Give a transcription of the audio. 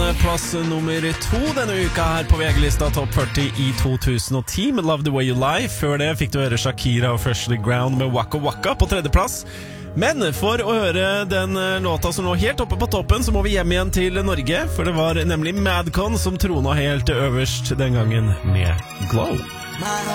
plass nummer 2 denne uka her på VG-lista Top 40 i 2010 med Love the Way You Lie. Før det fikk du høre Shakira og Freshly Ground med Waka Waka på 3. plass. Men for å høre den låta som lå helt oppe på toppen, så må vi hjem igjen til Norge, for det var nemlig Madcon som trona helt øverst den gangen med Glow.